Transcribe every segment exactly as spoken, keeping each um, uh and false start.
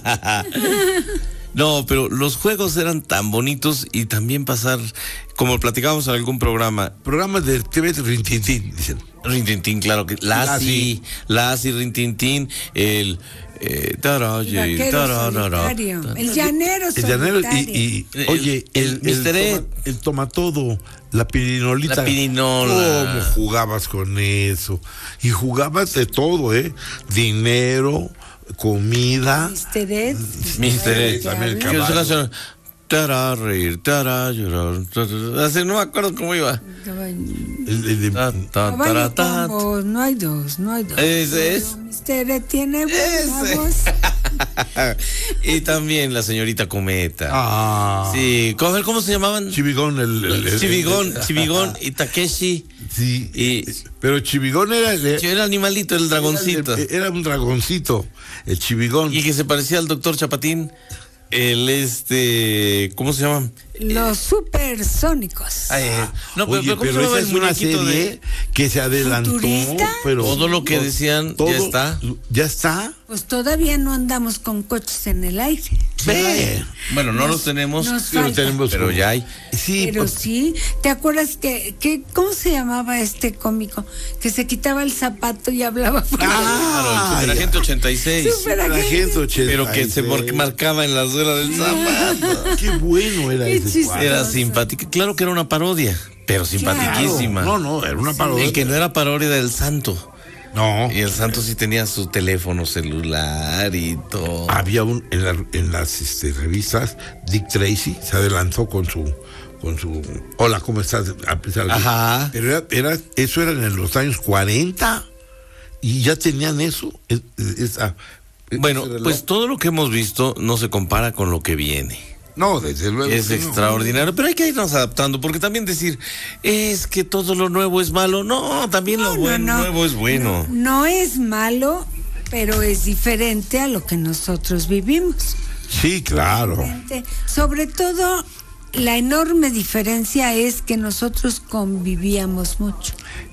No, pero los juegos eran tan bonitos y también pasar, como platicábamos en algún programa. Programas de T V Rintintín, dicen. Rintintín, claro que. Lassie, Lassie, Rintintín, el. Eh, taraye, el solitario, el llanero solitario. El llanero y, y oye, el, el, mister el, Ed. toma, el tomatodo, la pirinolita. La pirinola. ¿Cómo jugabas con eso? Y jugabas de todo, ¿eh? Dinero, comida. mister Ed. mister Ed. También el caballo. Tará, reír, tará, llorar, así no me acuerdo cómo iba. El, el de, Ta, ta, tará, ta. No hay dos, no hay dos. Ese es. mister Ed tiene buena voz. Y también la señorita Cometa. Ah. Sí, ¿cómo, cómo se llamaban? Chivigón, el, el, el Chivigón, el, el, Chivigón y Takeshi. Sí, y, pero Chivigón era el, era el animalito, el dragoncito. Era, el, era un dragoncito, el Chivigón. Y que se parecía al doctor Chapatín. El este, ¿cómo se llama? Los supersónicos. Ay, no, pero, Oye, pero, ¿cómo pero se llama esa el es una muñequito serie de que se adelantó, ¿Futurista? pero todo lo que decían todo, ya está. Ya está. Pues todavía no andamos con coches en el aire. Ve. Bueno, no los tenemos, nos Sí, los falta. tenemos, pero ya hay. Sí, Pero pues, sí, ¿te acuerdas que, que cómo se llamaba este cómico? Que se quitaba el zapato y hablaba por Ah, Claro, el Superagente ochenta y seis. Super- la gente ochenta y seis. Pero que se mar- marcaba en la suela del zapato. Qué bueno era Qué ese chistoso. cuadro. Era simpática. Claro que era una parodia, pero simpaticísima. No, no, era una parodia. El que no era parodia era el Santo. No. Y el Santo sí tenía su teléfono celular y todo. Había un en, la- en las este, revistas, Dick Tracy se adelantó con su con su hola, ¿cómo estás? A pesar de- Ajá. Pero era, era eso era en los años cuarenta y ya tenían eso. Es- es- esa- Bueno, ese reloj. pues todo lo que hemos visto no se compara con lo que viene. No, desde luego. Es que no. extraordinario, pero hay que irnos adaptando, porque también decir, es que todo lo nuevo es malo. No, también lo No, bueno, no, no. nuevo es bueno. No, no es malo, pero es diferente a lo que nosotros vivimos. Sí, claro. Diferente. Sobre todo, la enorme diferencia es que nosotros convivíamos mucho.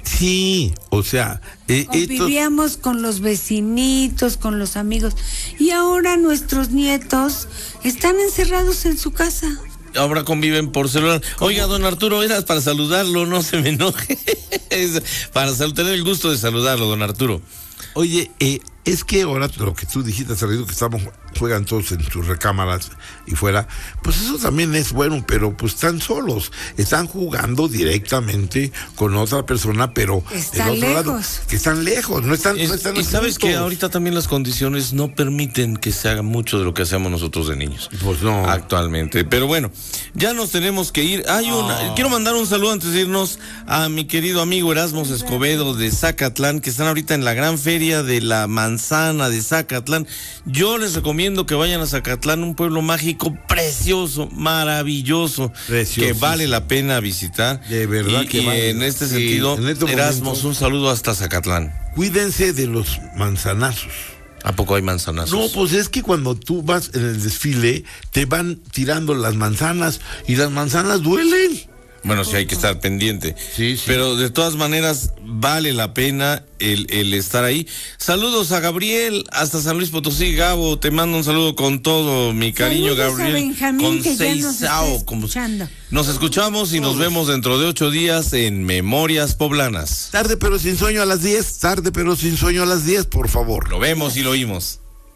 Sí, o sea, eh, estos- Convivíamos con los vecinitos, con los amigos. Y ahora nuestros nietos están encerrados en su casa. Ahora conviven por celular. Oiga, don Arturo, era para saludarlo, no se me enoje. Es para sal- tener el gusto de saludarlo, don Arturo. Oye, eh, es que ahora lo que tú dijiste hace rato, que estamos, juegan todos en sus recámaras y fuera, pues eso también es bueno, pero pues están solos, están jugando directamente con otra persona, pero Están del otro lado, lejos. que están lejos, no están, Es- no están y sabes que juntos. ahorita también las condiciones no permiten que se haga mucho de lo que hacemos nosotros de niños. Pues no. Actualmente. Pero bueno, ya nos tenemos que ir. Hay una, quiero mandar un saludo antes de irnos a mi querido amigo Erasmus Escobedo de Zacatlán, que están ahorita en la gran feria de la manzana de Zacatlán. Yo les recomiendo que vayan a Zacatlán, un pueblo mágico precioso, maravilloso, Preciosísimo. que vale la pena visitar. De verdad y, que y vale. en este Sí, sentido, en este Erasmus, momento- un saludo hasta Zacatlán. Cuídense de los manzanazos. ¿A poco hay manzanazos? No, pues es que cuando tú vas en el desfile, te van tirando las manzanas y las manzanas duelen. Bueno, sí hay que estar pendiente. Sí, sí. Pero de todas maneras, vale la pena el, el estar ahí. Saludos a Gabriel, hasta San Luis Potosí. Gabo, te mando un saludo con todo mi cariño, Saludos a Gabriel. Benjamín, con que ya seis nos está sao, como- escuchando. Nos escuchamos y nos vemos dentro de ocho días en Memorias Poblanas. Tarde pero sin sueño a las diez, tarde pero sin sueño a las diez, por favor. Lo vemos y lo oímos.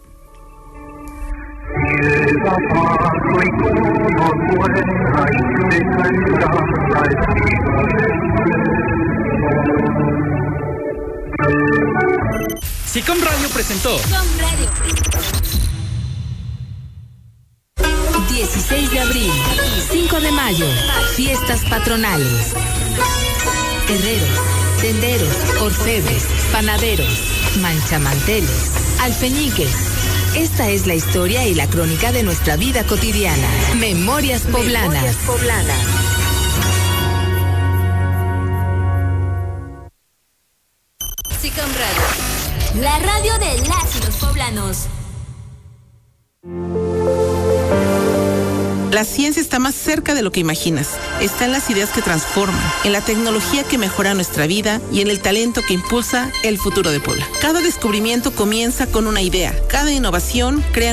Sicom Radio presentó Sicom Radio. dieciséis de abril, cinco de mayo, fiestas patronales. Herreros, tenderos, orfebres, panaderos, manchamanteles, alfeñiques. Esta es la historia y la crónica de nuestra vida cotidiana. Memorias Poblanas. Memorias Poblanas. Sicom Radio, la radio de las y los poblanos. La ciencia está más cerca de lo que imaginas. Está en las ideas que transforman, en la tecnología que mejora nuestra vida y en el talento que impulsa el futuro de Puebla. Cada descubrimiento comienza con una idea. Cada innovación crea